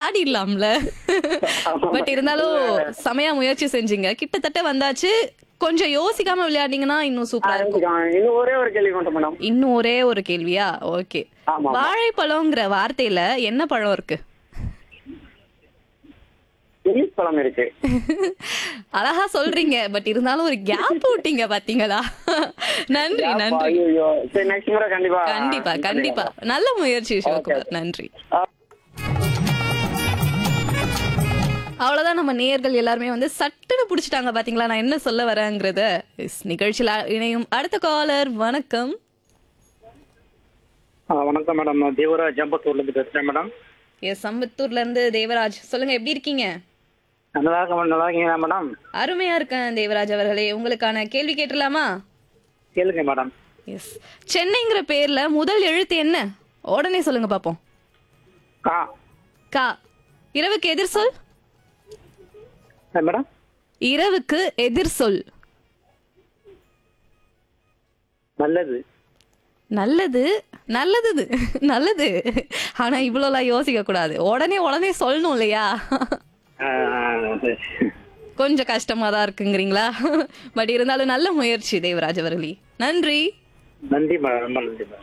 ஆடிடலாம்ல. But இருந்தாலும் செமையா முயற்சி செஞ்சீங்க. கிட்டத்தட்ட வந்தாச்சு. கொஞ்சம் யோசிக்காம விளையாடிங்கன்னா இன்னும் சூப்பரா இருக்கும். இன்னும் ஒரே ஒரு கேள்வி மட்டும் மேடம். இன்னும் ஒரே ஒரு கேள்வியா? ஓகே. ஆமா. வாழைப்பழம்ங்கிற வார்த்தையில என்ன பழம் இருக்கு? இங்கிலீஷ் பழம் இருக்கு. அழகா சொல்றீங்க. பட் இருந்தாலும் ஒரு கேப் விட்டீங்க பாத்தீங்களா? நன்றி நன்றி. ஐயோ, சரி நெக்ஸ்ட் முறை கண்டிப்பா கண்டிப்பா கண்டிப்பா. நல்ல முயற்சி சிவகுமார். நன்றி. அவ்வளவுதான். நம்ம நேயர்கள் எல்லாருமே வந்து சட்டுன்னு புடிச்சிட்டாங்க பாத்தீங்களா நான் என்ன சொல்ல வரேங்கிறத. நிகழ்ச்சியில் இணையும் அடுத்த காலர். வணக்கம். வணக்கம் மேடம். நான் தேவராஜ் ஜம்பத்தூர்ல இருந்து பேசுறேன் மேடம். எஸ், சம்பத்தூர்ல இருந்து தேவராஜ். சொல்லுங்க, எப்படி இருக்கீங்க? நல்லா இருக்கீங்களா மேடம்? அருமையா இருக்கேன் தேவராஜ் அவர்களே. உங்களுக்கான கேள்வி கேட்டலாமா? கேளுங்க மேடம். எஸ். சென்னைங்கிற பேர்ல முதல் எழுத்து என்ன? உடனே சொல்லுங்க பாப்போம். கா. கா. இரவுக்கு எதிர் சொல். மேடம், இரவுக்கு எதிர் சொல். நல்லது. நல்லது. நல்லது. நல்லது. ஆனா இவ்வளவுலாம் யோசிக்க கூடாது. உடனே சொல்லணும் இல்லையா? கொஞ்சம் கஷ்டமா தான் இருக்குங்கிறீங்களா? பட் இருந்தாலும் நல்ல முயற்சி தேவராஜ் அவர்களே. நன்றி. நன்றி மேடம். ரொம்ப நன்றி மேடம்.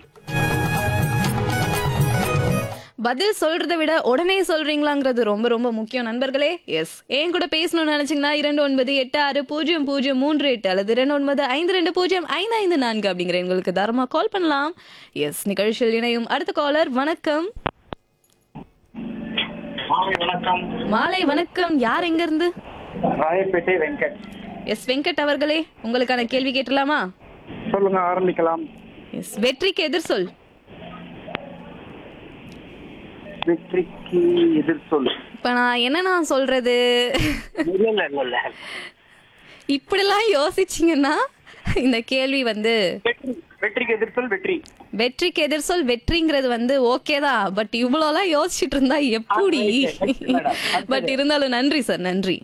பதில் சொல்றதை விட உடனே சொல்றீங்களாங்கிறது ரொம்ப ரொம்ப முக்கியம் நண்பர்களே. எஸ், ஏன் கூட பேசணும்னு நினைச்சீங்கன்னா 29860038 அல்லது 2952055554 அப்படிங்கிற எங்களுக்கு தாராளமா கால் பண்ணலாம். எஸ், நிகழ்ச்சியில் இணையும் அடுத்த காலர். வணக்கம். வணக்கம். மாலை வணக்கம். யார் எங்க இருந்து? ராயப்பேட்டை வெங்கட். எஸ், வெங்கட் அவர்களே, உங்களுக்கான கேள்வி கேட்டலாமா? சொல்லுங்க, ஆரம்பிக்கலாம். எஸ், வெற்றிக்கு எதிர் சொல். வெற்றிக்கு எதிர் சொல். இப்ப நான் என்ன சொல்றது? இல்ல. இப்படிலாம் யோசிச்சீங்கன்னா இந்த கேள்வி வந்து வெற்றிக்கு எதிர் சொல் வெற்றி. வெற்றிக்கு எதிர் சொல் வெற்றிங்கிறது வந்து ஓகே தான். பட் இவ்வளோலாம் யோசிச்சுட்டு இருந்தா எப்படி? பட் இருந்தாலும் நன்றி சார், நன்றி.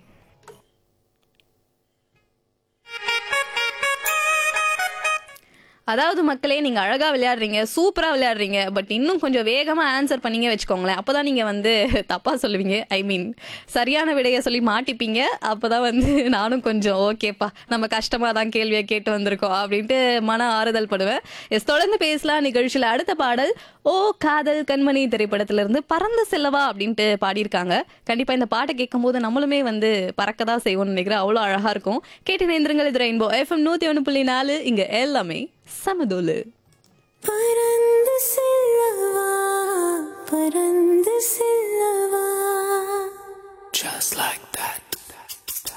அதாவது மக்களே, நீங்க அழகா விளையாடுறீங்க, சூப்பரா விளையாடுறீங்க. பட் இன்னும் கொஞ்சம் வேகமா ஆன்சர் பண்ணீங்க வச்சுக்கோங்களேன். அப்பதான் நீங்க வந்து தப்பா சொல்லுவீங்க. ஐ மீன் சரியான விடைய சொல்லி மாட்டிப்பீங்க. அப்பதான் வந்து நானும் கொஞ்சம் ஓகேப்பா, நம்ம கஷ்டமா தான் கேள்வியை கேட்டு வந்திருக்கோம் அப்படின்ட்டு மன ஆறுதல் படுவேன். எஸ், தொடர்ந்து பேசலாம். நிகழ்ச்சியில அடுத்த பாடல் ஓ காதல் கண்மணி திரைப்படத்திலிருந்து பறந்து செல்லவா அப்படின்ட்டு பாடியிருக்காங்க. கண்டிப்பா இந்த பாட்டை கேட்கும் போது நம்மளுமே வந்து பறக்கதான் செய்வோம்னு நினைக்கிறேன். அவ்வளோ அழகா இருக்கும். கேட்டு நேந்திரங்கள். இது ரெயின்போ FM 101.4. இங்க எல்லாமே சமதோலு. பறந்து செல்லவா, பறந்து செல்லவா. Just like that.